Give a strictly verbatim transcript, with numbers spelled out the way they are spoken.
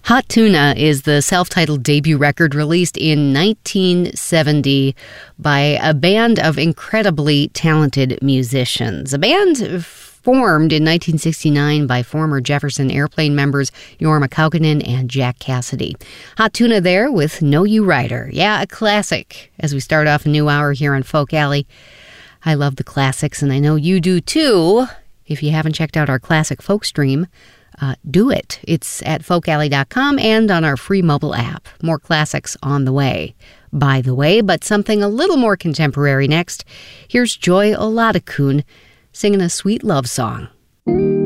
Hot Tuna is the self-titled debut record released in nineteen seventy by a band of incredibly talented musicians. A band formed in nineteen sixty-nine by former Jefferson Airplane members Jorma Kaukonen and Jack Cassidy. Hot Tuna there with Know You Rider. Yeah, a classic as we start off a new hour here on Folk Alley. I love the classics, and I know you do too. If you haven't checked out our classic folk stream, Uh, do it. It's at folk alley dot com and on our free mobile app. More classics on the way. By the way, but something a little more contemporary next. Here's Joy Oladokun singing a sweet love song.